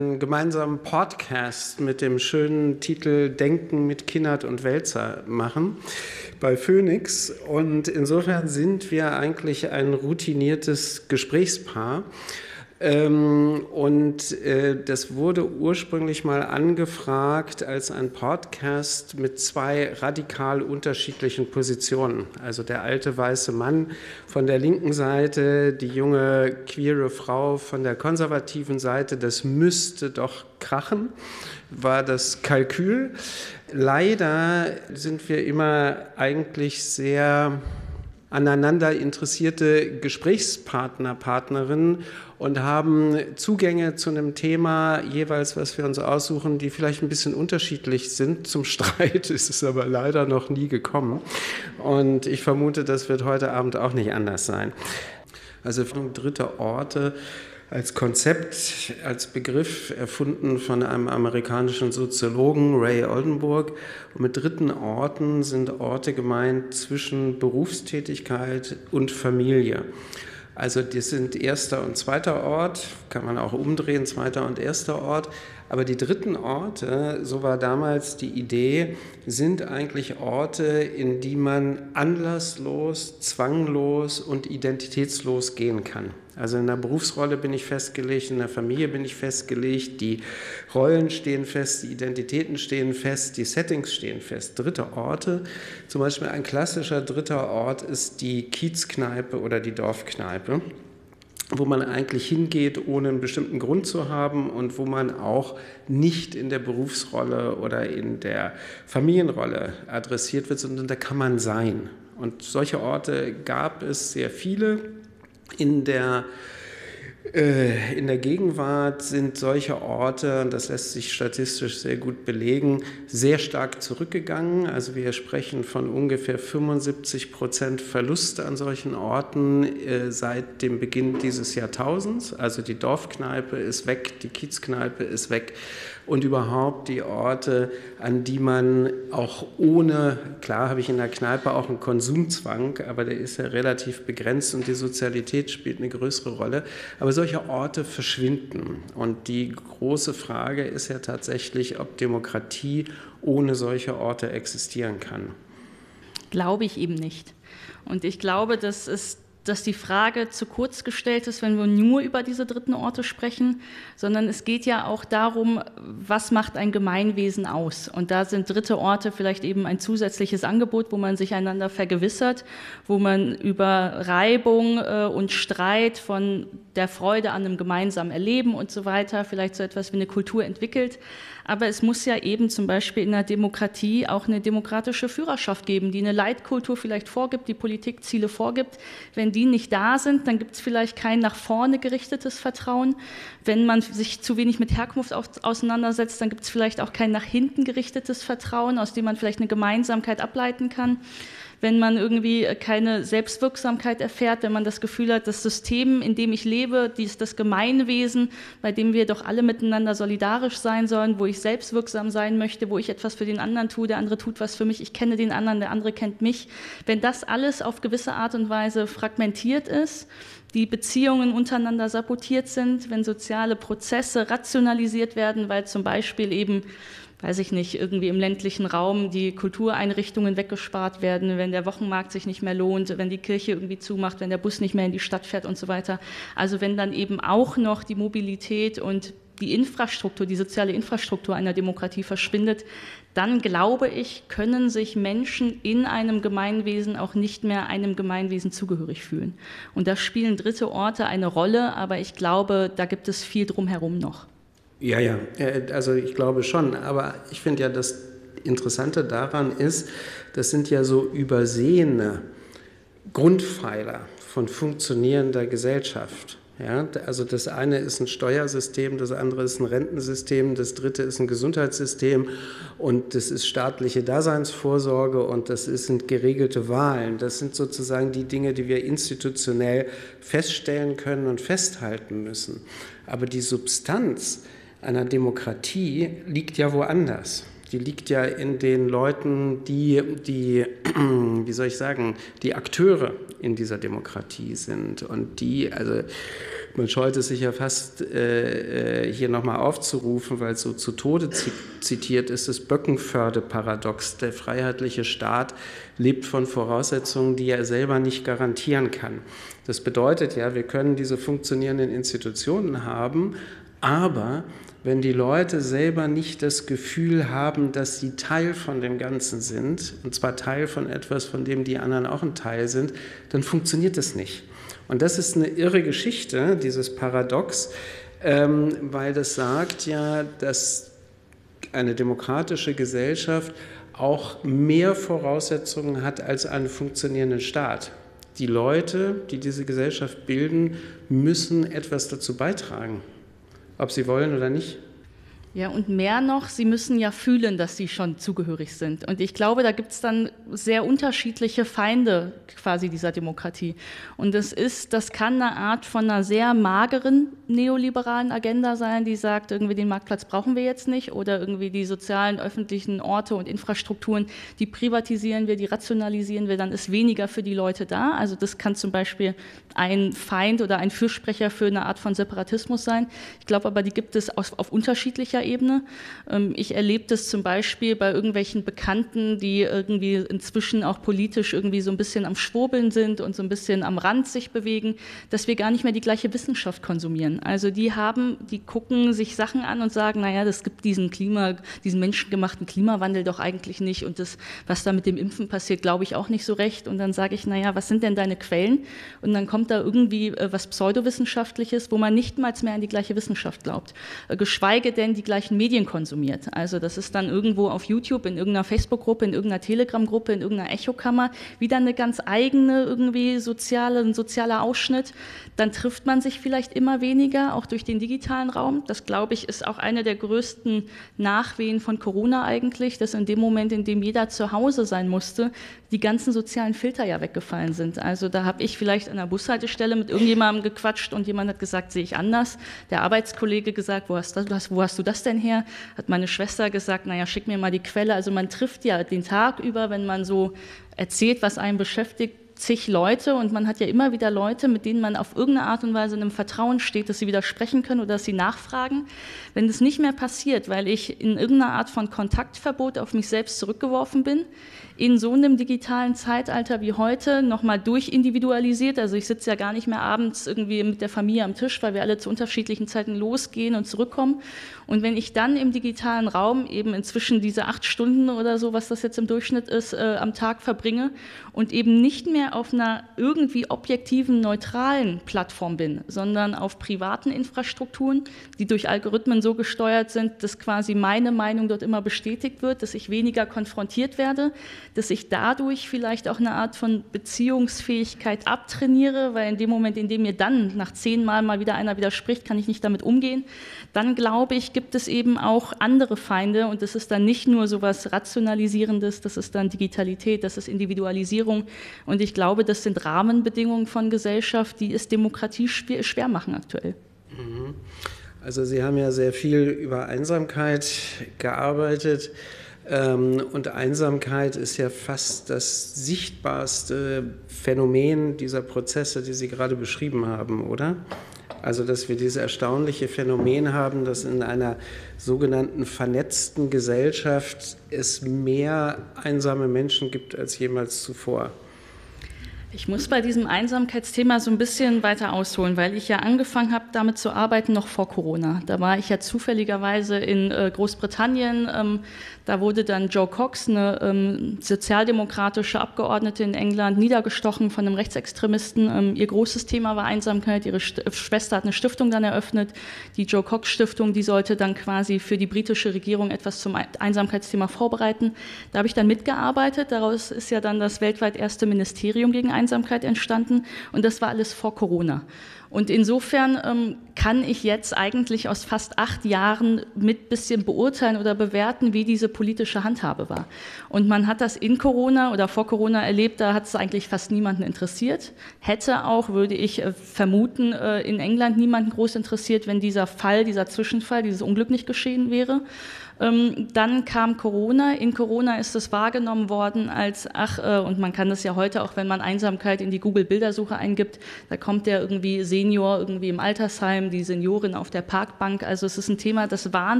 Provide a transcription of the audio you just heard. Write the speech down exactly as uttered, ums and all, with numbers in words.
einen gemeinsamen Podcast mit dem schönen Titel Denken mit Kinnert und Welzer machen bei Phoenix. Und insofern sind wir eigentlich ein routiniertes Gesprächspaar. Und das wurde ursprünglich mal angefragt als ein Podcast mit zwei radikal unterschiedlichen Positionen. Also der alte weiße Mann von der linken Seite, die junge queere Frau von der konservativen Seite. Das müsste doch krachen, war das Kalkül. Leider sind wir immer eigentlich sehr aneinander interessierte Gesprächspartner, Partnerinnen und haben Zugänge zu einem Thema jeweils, was wir uns aussuchen, die vielleicht ein bisschen unterschiedlich sind. Zum Streit ist es aber leider noch nie gekommen. Und ich vermute, das wird heute Abend auch nicht anders sein. Also dritte Orte als Konzept, als Begriff erfunden von einem amerikanischen Soziologen, Ray Oldenburg. Und mit dritten Orten sind Orte gemeint zwischen Berufstätigkeit und Familie. Also das sind erster und zweiter Ort, kann man auch umdrehen, zweiter und erster Ort. Aber die dritten Orte, so war damals die Idee, sind eigentlich Orte, in die man anlasslos, zwanglos und identitätslos gehen kann. Also in der Berufsrolle bin ich festgelegt, in der Familie bin ich festgelegt, die Rollen stehen fest, die Identitäten stehen fest, die Settings stehen fest. Dritte Orte, zum Beispiel ein klassischer dritter Ort ist die Kiezkneipe oder die Dorfkneipe, wo man eigentlich hingeht, ohne einen bestimmten Grund zu haben und wo man auch nicht in der Berufsrolle oder in der Familienrolle adressiert wird, sondern da kann man sein. Und solche Orte gab es sehr viele. In der, äh, in der Gegenwart sind solche Orte, und das lässt sich statistisch sehr gut belegen, sehr stark zurückgegangen. Also wir sprechen von ungefähr fünfundsiebzig Prozent Verlust an solchen Orten äh, seit dem Beginn dieses Jahrtausends. Also die Dorfkneipe ist weg, die Kiezkneipe ist weg. Und überhaupt die Orte, an die man auch ohne, klar habe ich in der Kneipe auch einen Konsumzwang, aber der ist ja relativ begrenzt und die Sozialität spielt eine größere Rolle. Aber solche Orte verschwinden. Und die große Frage ist ja tatsächlich, ob Demokratie ohne solche Orte existieren kann. Glaube ich eben nicht. Und ich glaube, dass es dass die Frage zu kurz gestellt ist, wenn wir nur über diese dritten Orte sprechen, sondern es geht ja auch darum, was macht ein Gemeinwesen aus? Und da sind dritte Orte vielleicht eben ein zusätzliches Angebot, wo man sich einander vergewissert, wo man über Reibung äh, und Streit von der Freude an einem gemeinsamen Erleben und so weiter vielleicht so etwas wie eine Kultur entwickelt. Aber es muss ja eben zum Beispiel in der Demokratie auch eine demokratische Führerschaft geben, die eine Leitkultur vielleicht vorgibt, die Politikziele vorgibt. Wenn die nicht da sind, dann gibt es vielleicht kein nach vorne gerichtetes Vertrauen. Wenn man sich zu wenig mit Herkunft auseinandersetzt, dann gibt es vielleicht auch kein nach hinten gerichtetes Vertrauen, aus dem man vielleicht eine Gemeinsamkeit ableiten kann. Wenn man irgendwie keine Selbstwirksamkeit erfährt, wenn man das Gefühl hat, das System, in dem ich lebe, dies, das Gemeinwesen, bei dem wir doch alle miteinander solidarisch sein sollen, wo ich selbstwirksam sein möchte, wo ich etwas für den anderen tue, der andere tut was für mich, ich kenne den anderen, der andere kennt mich. Wenn das alles auf gewisse Art und Weise fragmentiert ist, die Beziehungen untereinander sabotiert sind, wenn soziale Prozesse rationalisiert werden, weil zum Beispiel eben weiß ich nicht, irgendwie im ländlichen Raum die Kultureinrichtungen weggespart werden, wenn der Wochenmarkt sich nicht mehr lohnt, wenn die Kirche irgendwie zumacht, wenn der Bus nicht mehr in die Stadt fährt und so weiter. Also wenn dann eben auch noch die Mobilität und die Infrastruktur, die soziale Infrastruktur einer Demokratie verschwindet, dann glaube ich, können sich Menschen in einem Gemeinwesen auch nicht mehr einem Gemeinwesen zugehörig fühlen. Und da spielen dritte Orte eine Rolle, aber ich glaube, da gibt es viel drumherum noch. Ja, ja, also ich glaube schon, aber ich finde ja, das Interessante daran ist, das sind ja so übersehene Grundpfeiler von funktionierender Gesellschaft. Ja, also das eine ist ein Steuersystem, das andere ist ein Rentensystem, das dritte ist ein Gesundheitssystem und das ist staatliche Daseinsvorsorge und das sind geregelte Wahlen. Das sind sozusagen die Dinge, die wir institutionell feststellen können und festhalten müssen. Aber die Substanz einer Demokratie liegt ja woanders. Die liegt ja in den Leuten, die, die, wie soll ich sagen, die Akteure in dieser Demokratie sind und die, also man scheut es sich ja fast äh, hier nochmal aufzurufen, weil es so zu Tode zitiert ist, das Böckenförde-Paradox. Der freiheitliche Staat lebt von Voraussetzungen, die er selber nicht garantieren kann. Das bedeutet ja, wir können diese funktionierenden Institutionen haben, aber wenn die Leute selber nicht das Gefühl haben, dass sie Teil von dem Ganzen sind, und zwar Teil von etwas, von dem die anderen auch ein Teil sind, dann funktioniert das nicht. Und das ist eine irre Geschichte, dieses Paradox, ähm, weil das sagt ja, dass eine demokratische Gesellschaft auch mehr Voraussetzungen hat als einen funktionierenden Staat. Die Leute, die diese Gesellschaft bilden, müssen etwas dazu beitragen, ob sie wollen oder nicht. Ja, und mehr noch, sie müssen ja fühlen, dass sie schon zugehörig sind. Und ich glaube, da gibt es dann sehr unterschiedliche Feinde quasi dieser Demokratie. Und das ist, das kann eine Art von einer sehr mageren neoliberalen Agenda sein, die sagt, irgendwie den Marktplatz brauchen wir jetzt nicht oder irgendwie die sozialen, öffentlichen Orte und Infrastrukturen, die privatisieren wir, die rationalisieren wir, dann ist weniger für die Leute da. Also das kann zum Beispiel ein Feind oder ein Fürsprecher für eine Art von Separatismus sein. Ich glaube aber, die gibt es auf, auf unterschiedlicher Ebene. Ich erlebe das zum Beispiel bei irgendwelchen Bekannten, die irgendwie inzwischen auch politisch irgendwie so ein bisschen am Schwurbeln sind und so ein bisschen am Rand sich bewegen, dass wir gar nicht mehr die gleiche Wissenschaft konsumieren. Also die haben, die gucken sich Sachen an und sagen, naja, das gibt diesen Klima, diesen menschengemachten Klimawandel doch eigentlich nicht und das, was da mit dem Impfen passiert, glaube ich auch nicht so recht. Und dann sage ich, naja, was sind denn deine Quellen? Und dann kommt da irgendwie was Pseudowissenschaftliches, wo man nicht mal mehr an die gleiche Wissenschaft glaubt, geschweige denn die gleichen Medien konsumiert. Also das ist dann irgendwo auf YouTube, in irgendeiner Facebook-Gruppe, in irgendeiner Telegram-Gruppe, in irgendeiner Echokammer, wieder eine ganz eigene irgendwie soziale, ein sozialer Ausschnitt. Dann trifft man sich vielleicht immer weniger, auch durch den digitalen Raum. Das, glaube ich, ist auch eine der größten Nachwehen von Corona eigentlich, dass in dem Moment, in dem jeder zu Hause sein musste, die ganzen sozialen Filter ja weggefallen sind. Also da habe ich vielleicht an der Bushaltestelle mit irgendjemandem gequatscht und jemand hat gesagt, sehe ich anders. Der Arbeitskollege gesagt, wo hast, das, wo hast du das denn her? Hat meine Schwester gesagt, naja, schick mir mal die Quelle. Also man trifft ja den Tag über, wenn man so erzählt, was einen beschäftigt, zig Leute und man hat ja immer wieder Leute, mit denen man auf irgendeine Art und Weise in einem Vertrauen steht, dass sie widersprechen können oder dass sie nachfragen. Wenn das nicht mehr passiert, weil ich in irgendeiner Art von Kontaktverbot auf mich selbst zurückgeworfen bin, in so einem digitalen Zeitalter wie heute nochmal durchindividualisiert, also ich sitze ja gar nicht mehr abends irgendwie mit der Familie am Tisch, weil wir alle zu unterschiedlichen Zeiten losgehen und zurückkommen. Und wenn ich dann im digitalen Raum eben inzwischen diese acht Stunden oder so, was das jetzt im Durchschnitt ist, äh, am Tag verbringe und eben nicht mehr auf einer irgendwie objektiven, neutralen Plattform bin, sondern auf privaten Infrastrukturen, die durch Algorithmen so gesteuert sind, dass quasi meine Meinung dort immer bestätigt wird, dass ich weniger konfrontiert werde, dass ich dadurch vielleicht auch eine Art von Beziehungsfähigkeit abtrainiere, weil in dem Moment, in dem mir dann nach zehn Mal mal wieder einer widerspricht, kann ich nicht damit umgehen. Dann glaube ich, gibt es eben auch andere Feinde und das ist dann nicht nur so was Rationalisierendes, das ist dann Digitalität, das ist Individualisierung und ich glaube, das sind Rahmenbedingungen von Gesellschaft, die es Demokratie schwer, schwer machen aktuell. Also Sie haben ja sehr viel über Einsamkeit gearbeitet. Und Einsamkeit ist ja fast das sichtbarste Phänomen dieser Prozesse, die Sie gerade beschrieben haben, oder? Also, dass wir dieses erstaunliche Phänomen haben, dass in einer sogenannten vernetzten Gesellschaft es mehr einsame Menschen gibt als jemals zuvor. Ich muss bei diesem Einsamkeitsthema so ein bisschen weiter ausholen, weil ich ja angefangen habe, damit zu arbeiten noch vor Corona. Da war ich ja zufälligerweise in äh, Großbritannien. Ähm, da wurde dann Jo Cox, eine ähm, sozialdemokratische Abgeordnete in England, niedergestochen von einem Rechtsextremisten. Ähm, ihr großes Thema war Einsamkeit. Ihre St- Schwester hat eine Stiftung dann eröffnet. Die Jo Cox Stiftung, die sollte dann quasi für die britische Regierung etwas zum Einsamkeitsthema vorbereiten. Da habe ich dann mitgearbeitet. Daraus ist ja dann das weltweit erste Ministerium gegen Einsamkeit Einsamkeit entstanden und das war alles vor Corona. Und insofern ähm, kann ich jetzt eigentlich aus fast acht Jahren mit bisschen beurteilen oder bewerten, wie diese politische Handhabe war. Und man hat das in Corona oder vor Corona erlebt, da hat es eigentlich fast niemanden interessiert. Hätte auch, würde ich äh, vermuten, äh, in England niemanden groß interessiert, wenn dieser Fall, dieser Zwischenfall, dieses Unglück nicht geschehen wäre. Ähm, dann kam Corona. In Corona ist es wahrgenommen worden als, ach, äh, und man kann das ja heute auch, wenn man Einsamkeit in die Google-Bildersuche eingibt, da kommt der irgendwie Senior irgendwie im Altersheim, die Seniorin auf der Parkbank. Also es ist ein Thema, das wahnsinnig